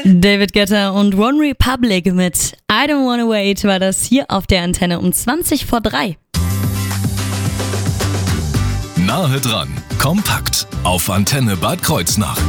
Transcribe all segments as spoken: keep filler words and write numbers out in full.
David Guetta und One Republic mit I Don't Wanna Wait war das hier auf der Antenne um zwanzig vor drei. Nahe dran, kompakt auf Antenne Bad Kreuznach.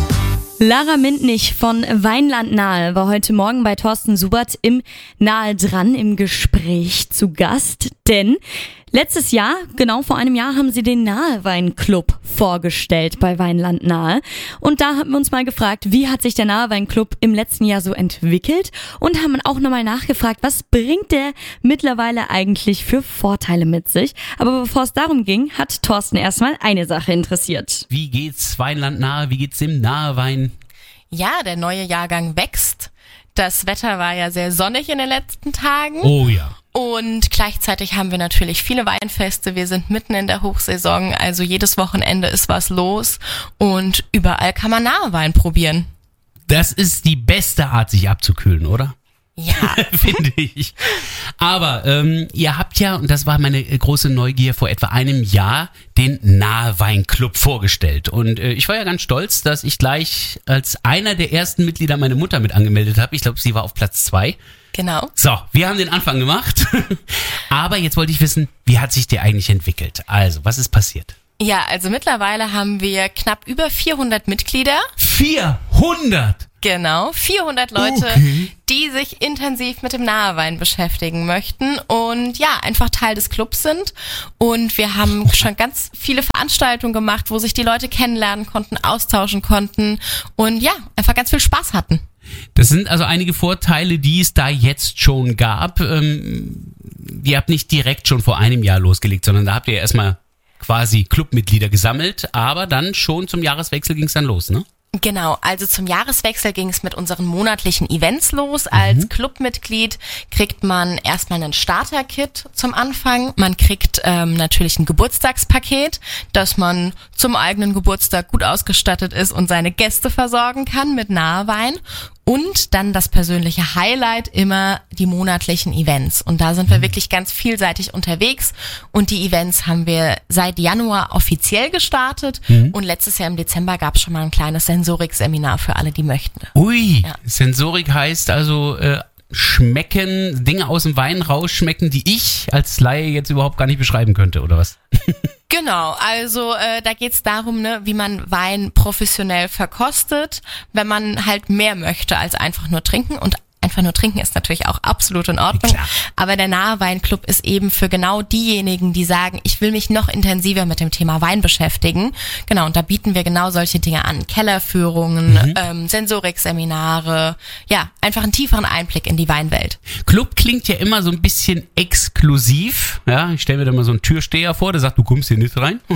Lara Mintnich von Weinland Nahe war heute Morgen bei Thorsten Subert im Nahe dran im Gespräch zu Gast, denn letztes Jahr, genau vor einem Jahr, haben sie den Nahe Weinclub vorgestellt bei Weinland Nahe. Und da haben wir uns mal gefragt, wie hat sich der Nahe Weinclub im letzten Jahr so entwickelt und haben auch nochmal nachgefragt, was bringt der mittlerweile eigentlich für Vorteile mit sich. Aber bevor es darum ging, hat Thorsten erstmal eine Sache interessiert. Wie geht's Weinland Nahe? Wie geht's dem Nahe Wein? Ja, der neue Jahrgang wächst. Das Wetter war ja sehr sonnig in den letzten Tagen. Oh ja. Und gleichzeitig haben wir natürlich viele Weinfeste. Wir sind mitten in der Hochsaison, also jedes Wochenende ist was los und überall kann man Nahe Wein probieren. Das ist die beste Art, sich abzukühlen, oder? Ja. Finde ich. Aber ähm, ihr habt ja, und das war meine große Neugier, vor etwa einem Jahr den Nahe Weinclub vorgestellt. Und äh, ich war ja ganz stolz, dass ich gleich als einer der ersten Mitglieder meine Mutter mit angemeldet habe. Ich glaube, sie war auf Platz zwei. Genau. So, wir haben den Anfang gemacht. Aber jetzt wollte ich wissen, wie hat sich der eigentlich entwickelt? Also, was ist passiert? Ja, also mittlerweile haben wir knapp über vierhundert Mitglieder. vierhundert? Genau, vierhundert Leute, okay, die sich intensiv mit dem Nahewein beschäftigen möchten und ja, einfach Teil des Clubs sind. Und wir haben schon ganz viele Veranstaltungen gemacht, wo sich die Leute kennenlernen konnten, austauschen konnten und ja, einfach ganz viel Spaß hatten. Das sind also einige Vorteile, die es da jetzt schon gab. Ähm, ihr habt nicht direkt schon vor einem Jahr losgelegt, sondern da habt ihr erstmal quasi Clubmitglieder gesammelt, aber dann schon zum Jahreswechsel ging es dann los, ne? Genau, also zum Jahreswechsel ging es mit unseren monatlichen Events los. Als mhm. Clubmitglied kriegt man erstmal einen Starter-Kit zum Anfang. Man kriegt ähm, natürlich ein Geburtstagspaket, dass man zum eigenen Geburtstag gut ausgestattet ist und seine Gäste versorgen kann mit Nahewein. Und dann das persönliche Highlight, immer die monatlichen Events. Und da sind wir wirklich ganz vielseitig unterwegs. Und die Events haben wir seit Januar offiziell gestartet. Mhm. Und letztes Jahr im Dezember gab es schon mal ein kleines Sensorik-Seminar für alle, die möchten. Ui, ja. Sensorik heißt also äh, schmecken, Dinge aus dem Wein rausschmecken, die ich als Laie jetzt überhaupt gar nicht beschreiben könnte, oder was? Genau, also äh, da geht's darum, ne, wie man Wein professionell verkostet, wenn man halt mehr möchte als einfach nur trinken. Und einfach nur trinken ist natürlich auch absolut in Ordnung. Klar. Aber der Nahe Weinclub ist eben für genau diejenigen, die sagen, ich will mich noch intensiver mit dem Thema Wein beschäftigen. Genau, und da bieten wir genau solche Dinge an. Kellerführungen, mhm. ähm, Sensorik-Seminare, ja, einfach einen tieferen Einblick in die Weinwelt. Club klingt ja immer so ein bisschen exklusiv. Ja, ich stelle mir da mal so einen Türsteher vor, der sagt, du kommst hier nicht rein.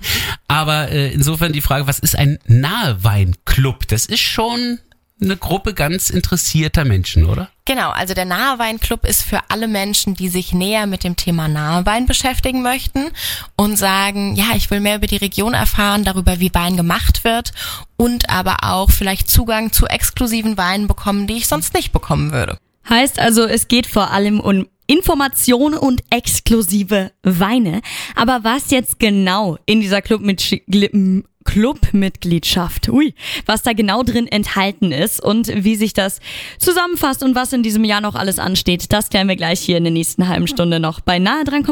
Aber äh, insofern die Frage, was ist ein Nahe Weinclub? Das ist schon eine Gruppe ganz interessierter Menschen, oder? Genau, also der Nahe Weinclub ist für alle Menschen, die sich näher mit dem Thema Nahewein beschäftigen möchten und sagen, ja, ich will mehr über die Region erfahren, darüber, wie Wein gemacht wird und aber auch vielleicht Zugang zu exklusiven Weinen bekommen, die ich sonst nicht bekommen würde. Heißt also, es geht vor allem um Informationen und exklusive Weine. Aber was jetzt genau in dieser Club mit Clubmitgliedschaft, ui, was da genau drin enthalten ist und wie sich das zusammenfasst und was in diesem Jahr noch alles ansteht, das klären wir gleich hier in der nächsten halben Stunde noch bei Nahe dran.